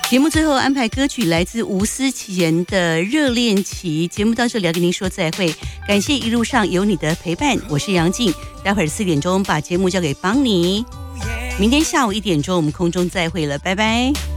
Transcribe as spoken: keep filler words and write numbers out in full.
节目最后安排歌曲来自吴思贤的《热恋期》。节目到这里要跟您说再会，感谢一路上有你的陪伴，我是杨静。待会儿四点钟把节目交给邦尼，明天下午一点钟我们空中再会了，拜拜。